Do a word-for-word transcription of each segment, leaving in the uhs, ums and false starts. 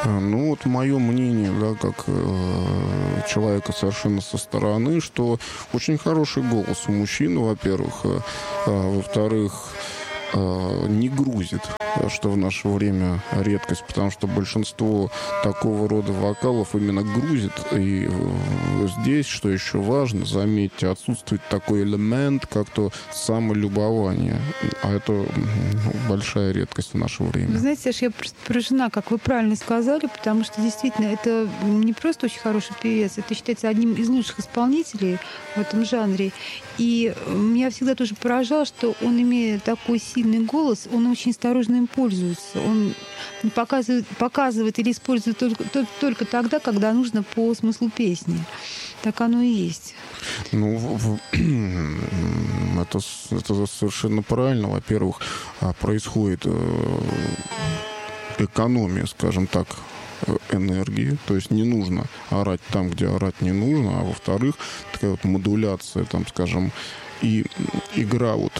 Ну, вот мое мнение, да, как э, человека совершенно со стороны, что очень хороший голос у мужчины, во-первых, э, а, во-вторых, э, не грузит, что в наше время редкость, потому что большинство такого рода вокалов именно грузит. И э, здесь, что еще важно, заметьте, отсутствует такой элемент, как то самолюбование. А это ну, большая редкость в наше время. Вы знаете, Саша, я просто поражена, как вы правильно сказали, потому что действительно это не просто очень хороший певец, это считается одним из лучших исполнителей в этом жанре. И меня всегда тоже поражало, что он, имея такой сильный голос, он очень осторожно им пользуется. Он показывает, показывает или использует только, только, только тогда, когда нужно по смыслу песни. Так оно и есть. Ну, это, это совершенно правильно. Во-первых, происходит экономия, скажем так, энергии, то есть не нужно орать там, где орать не нужно, а во-вторых, такая вот модуляция, там, скажем, и игра вот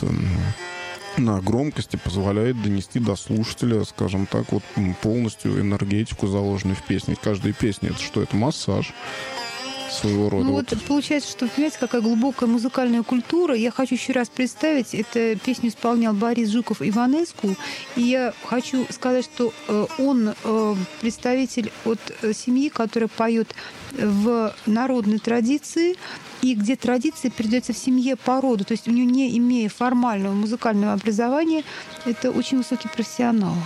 на громкости позволяет донести до слушателя, скажем так, вот полностью энергетику, заложенную в песне. Каждая песня — это что? Это массаж своего рода. Ну вот, вот получается, что, понимаете, какая глубокая музыкальная культура. Я хочу еще раз представить, эту песню исполнял Борис Жуков Иванеску, и я хочу сказать, что э, он э, представитель от э, семьи, которая поет в народной традиции, и где традиция передается в семье по роду. То есть у него, не имея формального музыкального образования, это очень высокий профессионал.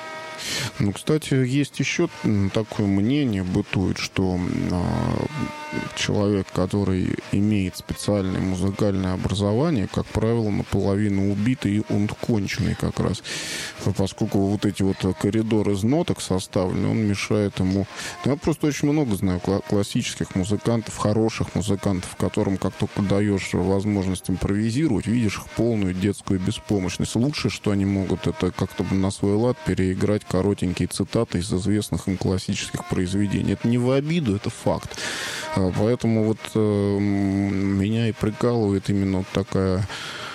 Ну, кстати, есть еще такое мнение, бытует, что э, человек, который имеет специальное музыкальное образование, как правило, наполовину убитый, и он конченый как раз. Поскольку вот эти вот коридоры из ноток составлены, он мешает ему... Я просто очень много знаю классических музыкантов, хороших музыкантов, которым, как только даешь возможность импровизировать, видишь их полную детскую беспомощность. Лучшее, что они могут, это как-то на свой лад переиграть коротенькие цитаты из известных им классических произведений. Это не в обиду, это факт. Поэтому вот э, меня и прикалывает именно вот такая,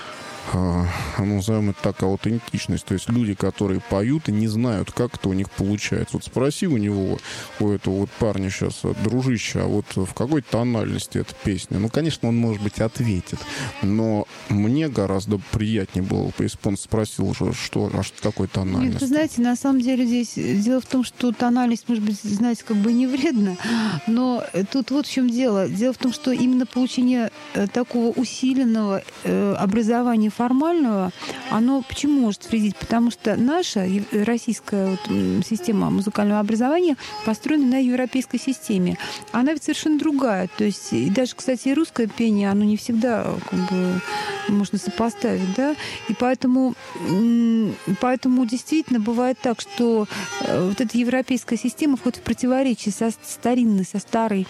э, назовем это так, аутентичность. То есть люди, которые поют и не знают, как это у них получается. Вот спроси у него, у этого вот парня сейчас, дружище, а вот в какой тональности эта песня? Ну, конечно, он, может быть, ответит. Но мне гораздо приятнее было бы, если бы он спросил уже, что, а что такое тональность? Нет, вы знаете, на самом деле здесь дело в том, что тональность, может быть, знаете, как бы не вредно, но тут вот в чем дело. Дело в том, что именно получение такого усиленного образования формального, оно почему может вредить? Потому что наша российская вот система музыкального образования построена на европейской системе. Она ведь совершенно другая. То есть, и даже, кстати, и русское пение, оно не всегда как бы можно сопоставить, да, и поэтому, поэтому действительно бывает так, что вот эта европейская система входит в противоречие со старинной, со старой,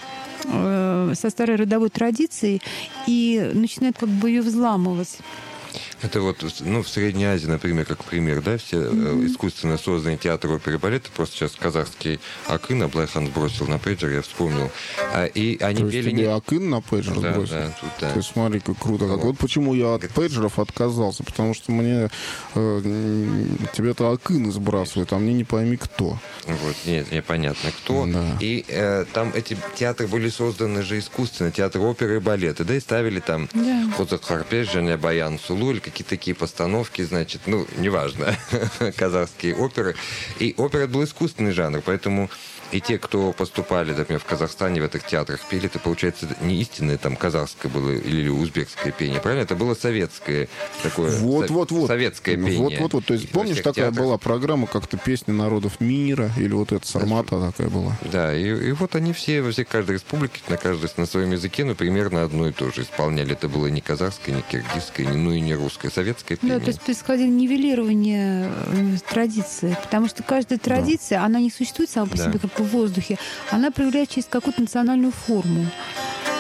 со старой родовой традицией и начинает как бы ее взламывать. Это вот, ну, в Средней Азии, например, как пример, да, все mm-hmm. искусственно созданные театры, оперы и балеты, просто сейчас казахский акын Аблайхан сбросил на пейджер, я вспомнил. А, и они То пели... есть тебе не... акын на пейджер да, сбросил? Да, тут, да. Ты смотри, как круто. Вот. вот почему я от пейджеров отказался, потому что мне э, тебе-то акыны сбрасывают, а мне не пойми кто. Вот, нет, непонятно кто. Да. И э, там эти театры были созданы же искусственно, театры оперы и балеты, да, и ставили там yeah. Хозак Харпеш, Женя Баян Сулу, или какие-то такие постановки, значит, ну, неважно, казахские оперы. И опера — это был искусственный жанр, поэтому и те, кто поступали, например, в Казахстане в этих театрах пели, это, получается, не истинное там казахское было или узбекское пение, правильно? Это было советское такое, вот, со- вот, вот. советское пение. Вот, вот, вот. То есть, и помнишь, такая театрах... была программа, как-то «Песни народов мира», или вот эта «Сармата» да. такая была? Да, и, и вот они все, во всей каждой республике, на каждой на своем языке, ну, примерно одно и то же исполняли. Это было не казахское, не киргизское, не, ну и не русское, советское пение. Да, то есть происходило нивелирование традиции, потому что каждая традиция, да. она не существует сама по да. себе, как в воздухе, она проявляет через какую-то национальную форму.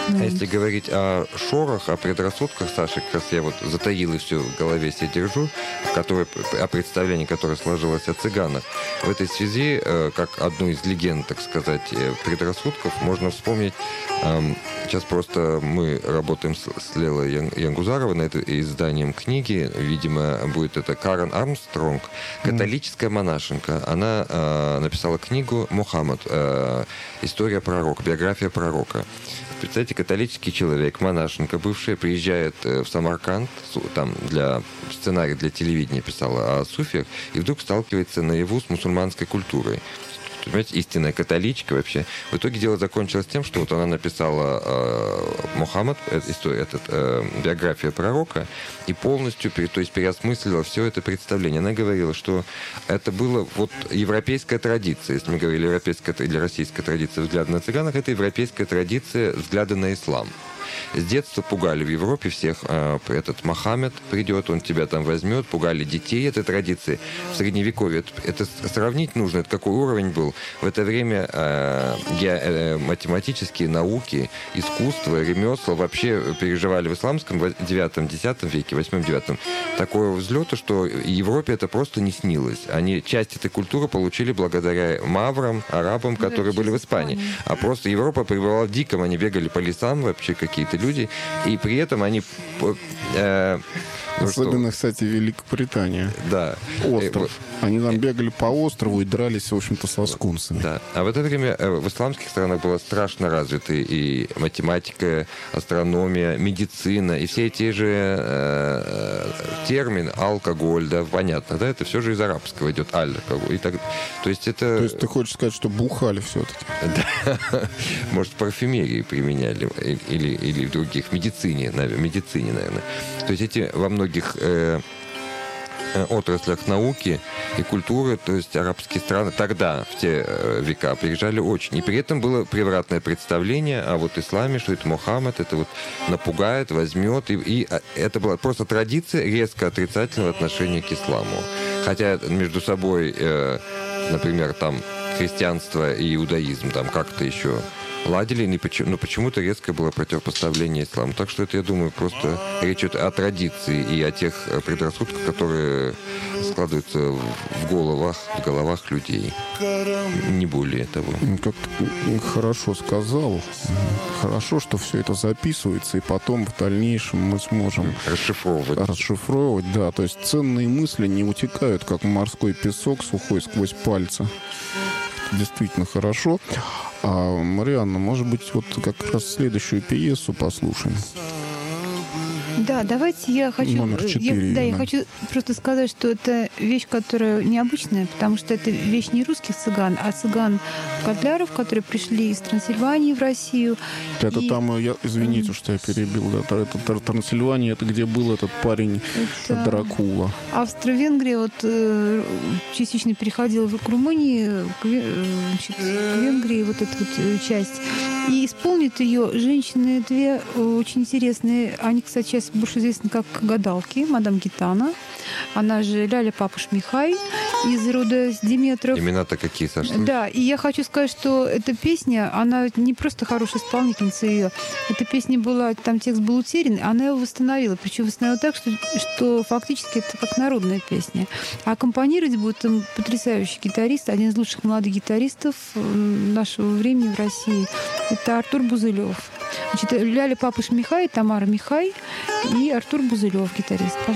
Ну, А если говорить о шорах, о предрассудках, Саша, как раз я вот затаил и все в голове себе держу, которое, о представлении, которое сложилось о цыганах. В этой связи, э, как одну из легенд, так сказать, э, предрассудков, можно вспомнить, э, сейчас просто мы работаем с, с Лелой Ян, Янгузаровой над изданием книги, видимо, будет это Карен Армстронг, католическая монашенка. Она э, написала книгу «Мухаммад. Э, история пророка, биография пророка». Представьте, католический человек, монашенка бывшая, приезжает в Самарканд, там для сценария для телевидения писала о суфиях, и вдруг сталкивается наяву с мусульманской культурой. Понимаете, истинная католичка вообще. В итоге дело закончилось тем, что вот она написала э, Мухаммад, э, история, этот, э, биография пророка, и полностью, то есть переосмыслила все это представление. Она говорила, что это было вот европейская традиция. Если мы говорили европейская или российская традиция взгляда на цыганах, это европейская традиция взгляда на ислам. С детства пугали в Европе всех, э, этот Мохаммед придет, он тебя там возьмет, пугали детей этой традиции. В Средневековье это, это сравнить нужно, это какой уровень был. В это время э, ге, э, математические науки, искусство, ремесла вообще переживали в исламском девятом-десятом веке, восьмом-девятом такого взлета, что Европе это просто не снилось. Они часть этой культуры получили благодаря маврам, арабам, которые да, были в Испании. А просто Европа пребывала в диком, они бегали по лесам вообще, какие-то люди, и при этом они... Э, ну Особенно, что? Кстати, Великобритания. Да. Остров. Они там бегали по острову и дрались, в общем-то, с ласкунцами. Да. А в это время в исламских странах была страшно развиты и математика, астрономия, медицина, и все эти же э, термины, алкоголь, да, понятно, да, это все же из арабского идет, аль-алкоголь. И так, то есть это... То есть ты хочешь сказать, что бухали все-таки? Да. Может, в парфюмерии применяли, или, или в других, в медицине, в медицине, наверное. То есть эти во многих э, отраслях науки и культуры, то есть арабские страны тогда, в те э, века, приезжали очень. И при этом было превратное представление о вот исламе, что это Мухаммад, это вот напугает, возьмет. И, и это была просто традиция резко отрицательного отношения к исламу. Хотя между собой, э, например, там христианство и иудаизм там как-то еще ладили, но почему-то резко было противопоставление исламу. Так что это, я думаю, просто речь идет о традиции и о тех предрассудках, которые складываются в головах, в головах людей. Не более того. Как ты хорошо сказал. Хорошо, что все это записывается, и потом в дальнейшем мы сможем расшифровывать. Расшифровывать, да. То есть ценные мысли не утекают, как морской песок сухой сквозь пальцы. Это действительно хорошо. А, Марианна, может быть, вот как раз следующую пьесу послушаем? Да, давайте я хочу... Номер четыре, я, да, я да. хочу просто сказать, что это вещь, которая необычная, потому что это вещь не русских цыган, а цыган-котляров, которые пришли из Трансильвании в Россию. Это и... там, я, извините, что я перебил, да, это Трансильвания, это где был этот парень это... Дракула. Австро-Венгрия вот э, частично переходила к Румынии, к, значит, к Венгрии, вот эта вот часть. И исполнит ее женщины две очень интересные. Они, кстати, сейчас больше известны как гадалки. Мадам Гитана. Она же Ляля Папуш-Михай из рода Диметров. Имена-то какие, Саша? Да, и я хочу сказать, что эта песня, она не просто хорошая исполнительница ее. Эта песня была, там текст был утерян, она его восстановила. Причем восстановила так, что, что фактически это как народная песня. А аккомпанировать будет там потрясающий гитарист, один из лучших молодых гитаристов нашего времени в России. Это Артур Бузылев. Значит, Ляля Папуш-Михай, Тамара Михай и Артур Бузылев, гитарист.